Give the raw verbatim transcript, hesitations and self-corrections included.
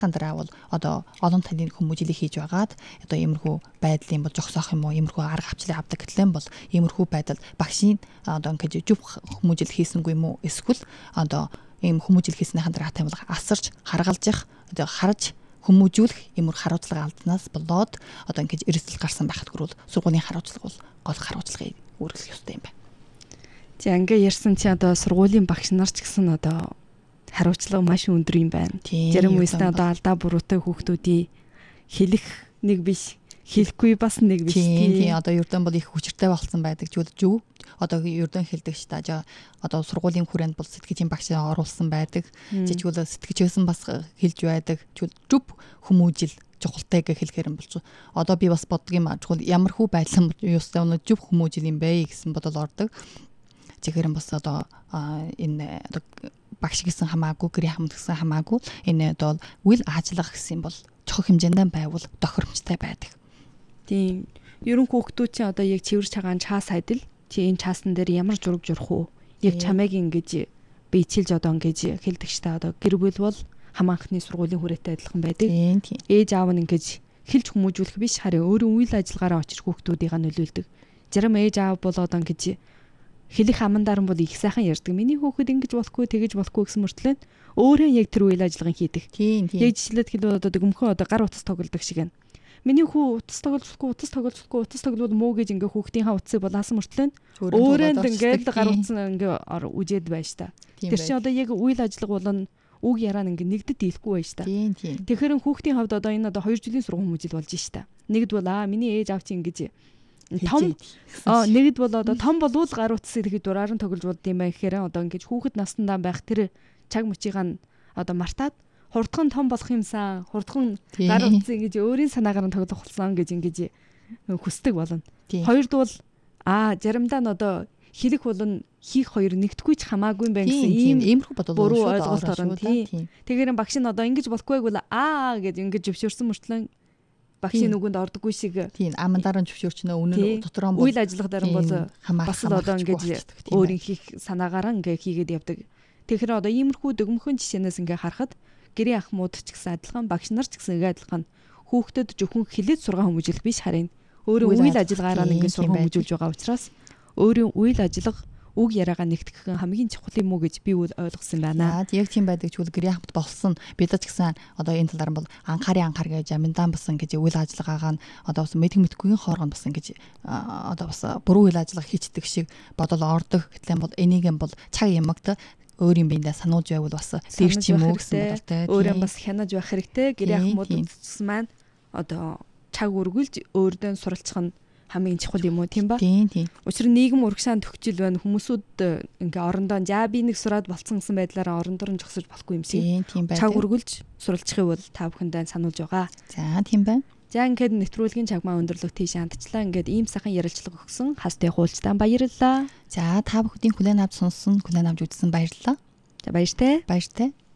Тандраа бол одоо олон талын хүмүүжлийг хийж байгаад одоо иймэрхүү байдлын бол жогсоох юм уу иймэрхүү арга хавчлыг авдаг гэтлэн бол иймэрхүү байдал багшийн одоо ингэж жүв хүмүүжил хийсэнгүй юм уу эсвэл одоо ийм хүмүүжил хийснийхэн дараа тань бол асарч харгалж их одоо харж хүмүүжүүлэх иймэр харуулцлага алданаас болоод одоо ингэж эрсдэл гарсан байхад хүрвэл сургуулийн харуулцлага бол гол харуулцлагыг үүргэх ёстой юм байна. За ингээ ярьсан чи одоо сургуулийн багш нар ч гэсэн одоо хариуцлага маш өндөр юм байна. Зарим үедээ одоо алдаа буруутай хүүхдүүдийн хэлэх нэг биш, хэлэхгүй бас нэг биш. Тийм одоо ердөө бол их хүчтэй болсон байдаг ч үгүй. Одоо ердөө хэлдэг ш та одоо сургуулийн хүрээнд бол сэтгэжийн багш оруулсан байдаг. Жижигүүл сэтгэжсэн бас хэлж байдаг. Зүв хүмүүжил чухалтай гэж хэлэхээр юм болж. Одоо би бас боддог юм аа. Ямар хүү байдлаа юустай өнө зүв хүмүүжил юм бэ гэсэн бодол ордог. Жигээр бас одоо энэ одоо багш гэсэн хамаагүй, гэрийн хамт гэсэн хамаагүй энэ бол үйл ажиллагаа гэсэн бол чухал хэмжээндээ байвал тохиромжтой байдаг. Тийм. Ерөн хүүхдүүд чинь одоо яг цэвэр цагаан чаас хайдал чи энэ чаасан дээр ямар зураг журах уу? Яг чамайг ингэж биечилж одоо ингэж хэлдэг штэ одоо гэр бүл бол хамаанхны сургуулийн хүрээтэй адилхан байдаг. Ээж аав нь ингэж хэлж хүмүүжүүлэх биш харин өөрөө үйл ажиллагаараа очиж хүүхдүүдийг нөлөөлдөг. Зарим ээж аав бол одоо ингэж хэлэх амандарн бол их сайхан ярьдаг. Миний хүүхэд ингэж болохгүй, тэгэж болохгүй гэсэн мөртлөө өөрөө яг тэр үйл ажиллагааг хийдэг. Яг жишээлбэл хэлбэл одоо гөмхөн одоо гар утас тоглодог шиг байна. Миний хүү утас тоглохгүй, утас тоглохгүй, утас тоглоод муу гэж ингээ хүүхдийнхаа утсыг булаасан мөртлөө өөрөө ингээд гар утас ингээ үжээд байж та. Тэр чинь одоо яг үйл ажиллагаа болон үг яраа ингээ нэгдэд дийлэхгүй байж та. Тэгэхээр хүүхдийн хувьд одоо энэ одоо хоёр жилийн сургууль хүмүүжил болж шта. Нэгд бол аа миний ээж аав чинь ингэж том аа нэгд бол одоо том болвол гар утсыг ихэд дураар нь тоглож болд юм байна гэхээр одоо ингэж хүүхэд настандаа байх тэр чаг мөчийг нь одоо мартаад хурдхан том болох юмсан хурдхан гар утсыг ингэж өөрийн санаагаар нь тоглох болсон гэж ингэж хүсдэг болно. Хоёрд бол аа заримдаа нь одоо хэлэх болон хийх хоёр нэгдэхгүй ч хамаагүй юм байна гэсэн ийм иймэрхүү бодол буруу ойлголт орно тийм. Тэгэхээр багш нь одоо ингэж болохгүй бол аа гэж ингэж зөвшөөрсөн мөртлөө багшийн нүгэнд ордоггүй шиг тийм амандараа зөвшөөрчнөө үнэн дотроо үйл ажиллагаа дараа бол бас л одоо ингэж өөрийн хийх санаагаараа ингээ хийгээд явдаг. Тэгэхээр одоо иймэрхүү дөгмөхөн жишээнээс ингээ харахад гэрийн ах мууд ч гэсэн адилхан багш нар ч гэсэн ингээ адилхан хүүхдэд зөвхөн хилээд сургаан хүмүүжүүлэх биш харин өөрийн үйл ажиллагаараа ингээ сургаан хүмүүжүүлж байгаа учраас өөрийн үйл ажиллагаа үг яриагаа нэгтгэх хамгийн чухал юм уу гэж би ойлгосон байна. Яг тийм байдаг ч үл гэрийн хамт болсон бид ч гэсэн одоо энэ талаар бол анхаарын анхаар гэж аминдан басан гэж үйл ажиллагаагаа нь одоо бас мэдх мэдхүйн хооронд басан гэж одоо бас буруу үйл ажиллагаа хийцдэг шиг бодол ордог гэтлэн бол энийг нь бол цаг ямагт өөрийн биендээ сануулж байвал бас дэрч юм уу гэсэн бодолтой. Өөрөө бас хянаж байх хэрэгтэй. Гэрийн хамт үзсэн маань одоо цаг үргэлж өөрдөө суралцах нь хамгийн чухал юм уу тийм ба? Тийм тийм. Учир нь нийгэм урагшаан төгчил байна. Хүмүүсүүд ингээ орондоо за би нэг сураад болцсон гэсэн байдлаараа орондоор нь зогсож болохгүй юм шиг. Тийм тийм байна. Цаг үргэлж суралцахыг бол та бүхэндээ сануулж байгаа. За тийм байна. За ингээд нэвтрүүлгийн чагмаа өндөрлөг тийш андчлаа. Ингээд ийм сайхан ярилцлага өгсөн хастай хуульчтай баярлалаа. За та бүхдийн хүлээн авч сонссон, хүлээн авч үзсэн баярлалаа. За баяртай. Баяртай.